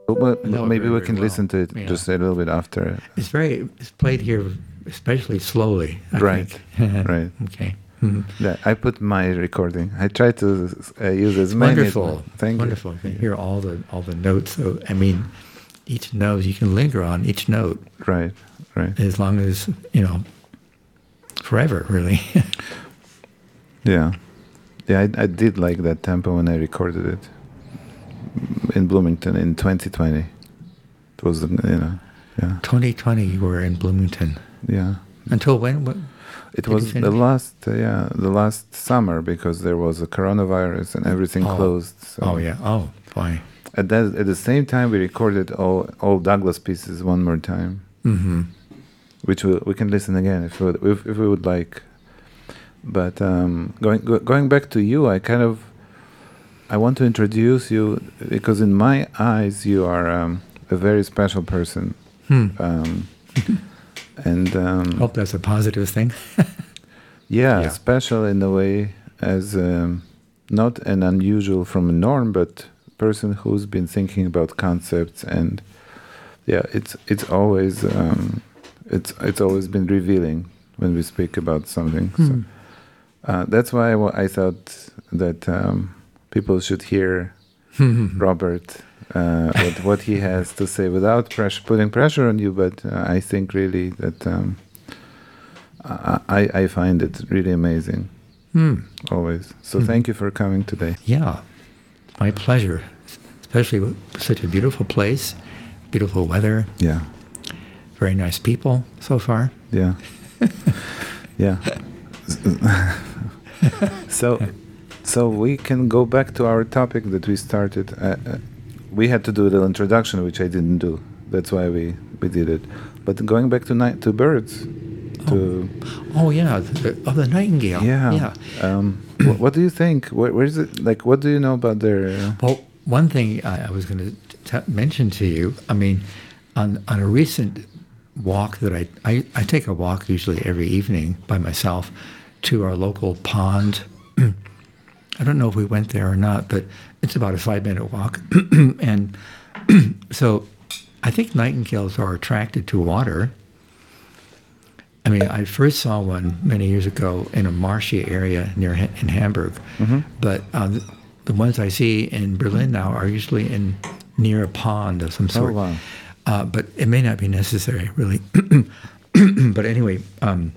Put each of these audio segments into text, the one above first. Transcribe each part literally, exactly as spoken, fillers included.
Well, I know it maybe very, we very can well. listen to it Yeah. just a little bit after. It's very, it's played here especially slowly, I Right, think. right. Okay. Mhm. Yeah, I put my recording. I try to uh, use as many. Wonderful. Thank Wonderful. you. You can hear all the all the notes. So I mean, each note you can linger on each note Right, right. as long as you know, forever really. Yeah, yeah. I, I did like that tempo when I recorded it in Bloomington in twenty twenty. It was, you know, yeah, twenty twenty, you were in Bloomington. yeah. Until when? What, It did you was the finish? last, uh, yeah, the last summer because there was a coronavirus and everything Oh. closed. So. Oh yeah. Oh, fine. At that, at the same time, we recorded all all Douglas pieces one more time, Mm-hmm. which we we can listen again if we would, if, if we would like. But um, going go, going back to you, I kind of I want to introduce you because in my eyes you are um, a very special person, Hmm. um, and um, Hope that's a positive thing. yeah, Yeah. special in a way as um, not an unusual from a norm, but person who's been thinking about concepts and yeah, it's it's always um, it's it's always been revealing when we speak about something. So, Hmm. uh, that's why I, wa- I thought that um, people should hear Robert uh, what what he has to say without pressure, putting pressure on you. But uh, I think really that um, I I find it really amazing Hmm. always. So thank you for coming today. Yeah, my pleasure. Especially with such a beautiful place, beautiful weather, Yeah, very nice people so far. yeah, yeah. so, so we can go back to our topic that we started. Uh, uh, we had to do a little introduction, which I didn't do. That's why we, we did it. But going back to night to birds, to Oh yeah, the, oh the nightingale. yeah. Yeah. Um, what, what do you think? Where, where is it? Like, what do you know about their? Uh, Well, one thing I, I was going to t- mention to you, I mean, on on a recent walk that I, I I take a walk usually every evening by myself to our local pond. I don't know if we went there or not, but it's about a five minute walk, and so I think nightingales are attracted to water. I mean, I first saw one many years ago in a marshy area near ha- in Hamburg, but uh, the, the ones I see in Berlin now are usually in near a pond of some sort. wow. Uh, but it may not be necessary, really. But anyway, um,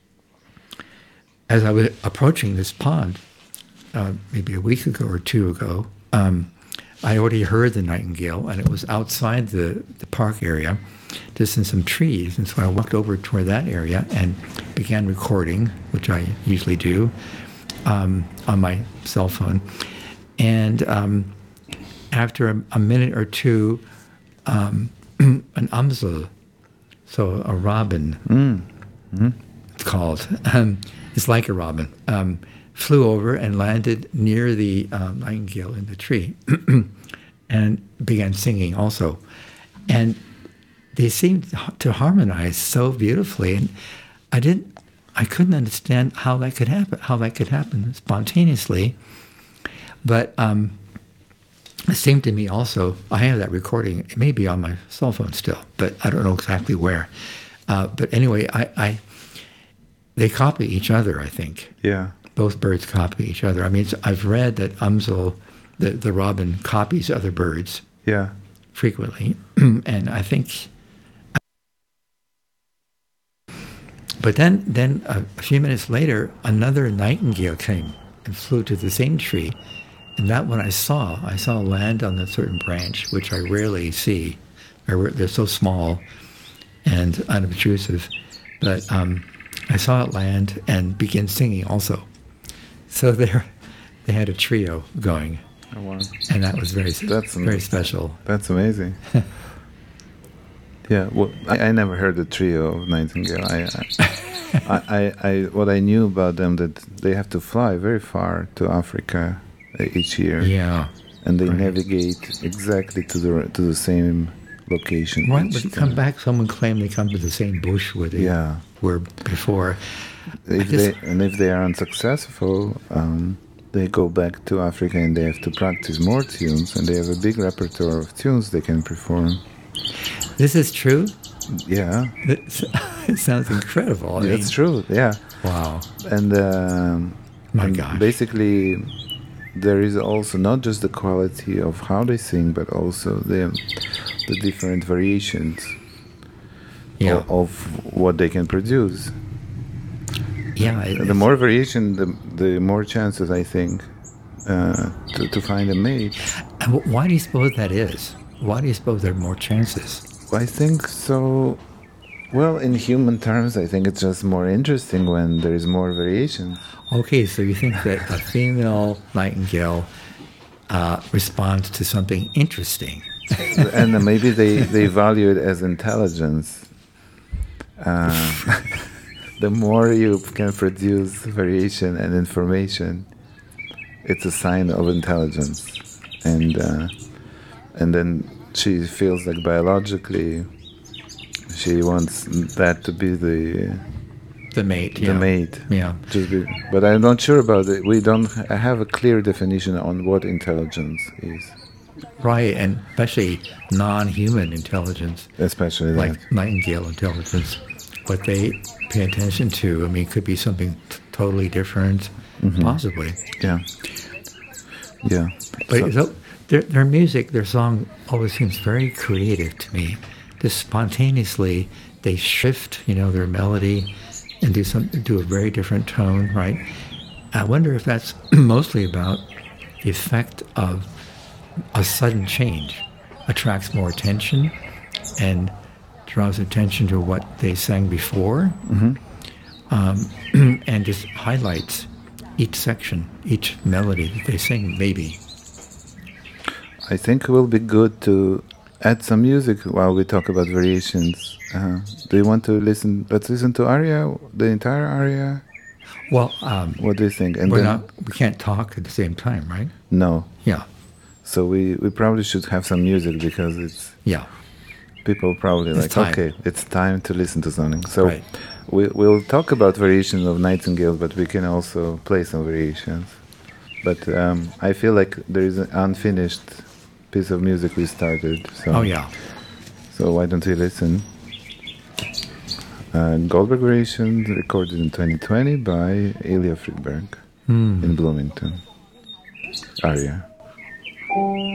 as I was approaching this pond, uh, maybe a week ago or two ago, um, I already heard the nightingale, and it was outside the, the park area, just in some trees. And so I walked over toward that area and began recording, which I usually do, um, on my cell phone. And um, after a, a minute or two, um, an amsel, so a robin, it's called, um, it's like a robin, um, flew over and landed near the um, nightingale in the tree and began singing also. And they seemed to harmonize so beautifully, and I didn't, I couldn't understand how that could happen, how that could happen spontaneously. But um, it seemed to me also, I have that recording, it may be on my cell phone still, but I don't know exactly where. Uh, but anyway, I, I, they copy each other, I think. Yeah. Both birds copy each other. I mean, it's, I've read that amsel, the, the robin, copies other birds Yeah. frequently, and I think. But then, then a, a few minutes later, another nightingale came and flew to the same tree, and that one I saw. I saw land on a certain branch, which I rarely see. I re- they're so small and unobtrusive, but um, I saw it land and begin singing also. So there, they had a trio going, Oh, wow. and that was very, That's very amazing. special. That's amazing. Yeah, well, I, I never heard the trio of nightingale. I, I, I, I, what I knew about them that they have to fly very far to Africa uh, each year, Yeah. and they right. navigate exactly to the to the same location. Right, each but they come time. back, someone claimed they come to the same bush where they Yeah, were before. if guess- they and if they are unsuccessful, um, they go back to Africa and they have to practice more tunes, and they have a big repertoire of tunes they can perform. This is true? Yeah. It's, it sounds incredible. I That's mean, true, yeah. wow. And, um, My and gosh. basically, there is also not just the quality of how they sing, but also the, the different variations Yeah. of, of what they can produce. Yeah. it- The more variation, the the more chances, I think, uh, to, to find a mate. And wh- why do you suppose that is? Why do you suppose there are more chances? I think so. Well, in human terms, I think it's just more interesting when there is more variation. Okay, so you think that a female nightingale uh, responds to something interesting. And then maybe they, they value it as intelligence. Uh, the more you can produce variation and information, it's a sign of intelligence. And uh, and then she feels like biologically she wants that to be the The mate. the Yeah. mate. Yeah. Just be, but I'm not sure about it. We don't ha- have a clear definition on what intelligence is, Right, and especially non-human intelligence, especially like that. nightingale intelligence. What they pay attention to, I mean, could be something t- totally different, possibly. Yeah. Yeah. But So- so their, their music, their song always seems very creative to me. Just spontaneously, they shift, you know, their melody and do some do a very different tone, right? I wonder if that's mostly about the effect of a sudden change attracts more attention and draws attention to what they sang before, um, and just highlights each section, each melody that they sing, maybe. I think it will be good to add some music while we talk about variations. Uh, do you want to listen? Let's listen to aria, the entire aria. Well, um, What do you think? And we're then not, we can't talk at the same time, right? no. Yeah, So we, we probably should have some music because it's yeah. people probably It's like time. okay, it's time to listen to something. So Right. we we'll talk about variations of nightingales, but we can also play some variations. But um, I feel like there is an unfinished piece of music we started. So Oh, yeah. So why don't we listen? Uh, Goldberg Variation, recorded in twenty twenty by Ilya Friedberg in Bloomington. Aria.